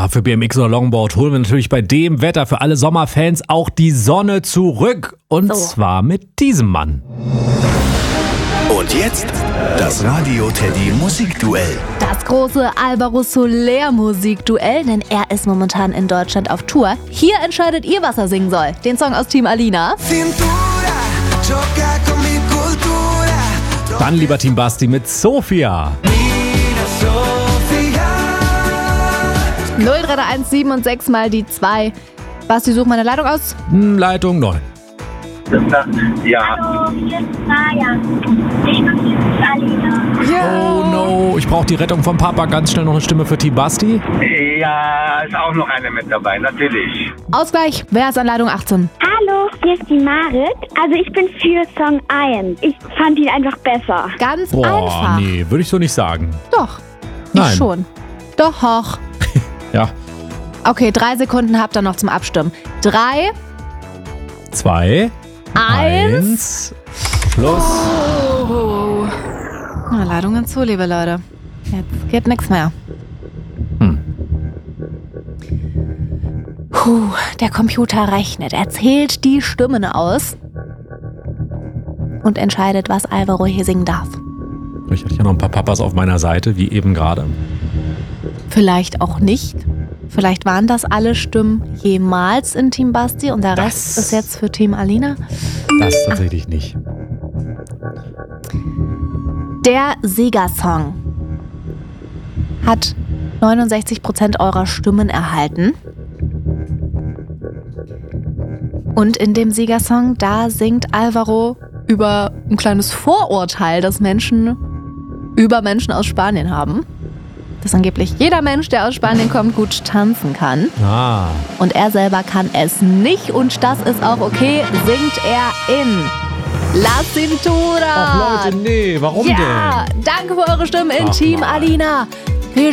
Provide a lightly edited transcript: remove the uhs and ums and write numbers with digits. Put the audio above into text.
für BMX oder Longboard holen wir natürlich bei dem Wetter für alle Sommerfans auch die Sonne zurück. Und zwar mit diesem Mann. Und jetzt das Radio Teddy Musikduell. Das große Alvaro Soler Musikduell, denn er ist momentan in Deutschland auf Tour. Hier entscheidet ihr, was er singen soll. Den Song aus Team Alina. Dann lieber Team Basti mit Sophia. 0331 7 und 6 mal die 2. Basti, such meine Leitung aus. Leitung 9. Ja. Hallo, hier ist Maja. Ich bin Alina. Oh no, ich brauche die Rettung vom Papa. Ganz schnell noch eine Stimme für Team Basti. Ja, ist auch noch eine mit dabei, natürlich. Ausgleich, wer ist an Leitung 18? Hallo, hier ist die Marit. Also ich bin für Song 1. Ich fand ihn einfach besser. Ganz Boah, einfach. nee, würde ich so nicht sagen. Doch, Nein. ich schon. Doch, hoch. Ja. Okay, 3 Sekunden habt ihr noch zum Abstimmen. 3, 2, 1, Schluss. Oh. Na, Leitungen zu, liebe Leute. Jetzt geht nichts mehr. Der Computer rechnet. Er zählt die Stimmen aus und entscheidet, was Alvaro hier singen darf. Ich hatte ja noch ein paar Papas auf meiner Seite, wie eben gerade. Vielleicht auch nicht. Vielleicht waren das alle Stimmen jemals in Team Basti und der Rest ist jetzt für Team Alina. Das tatsächlich nicht. Der Siegersong hat 69% eurer Stimmen erhalten. Und in dem Siegersong, da singt Alvaro über ein kleines Vorurteil, das Menschen über Menschen aus Spanien haben. Dass angeblich jeder Mensch, der aus Spanien kommt, gut tanzen kann. Ah. Und er selber kann es nicht und das ist auch okay, singt er in La Cintura. Ach Leute, nee, warum Ja, danke für eure Stimmen in Ach Team Mann. Alina.